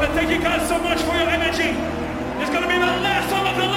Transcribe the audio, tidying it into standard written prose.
Thank you guys so much for your energy. It's going to be the last song of the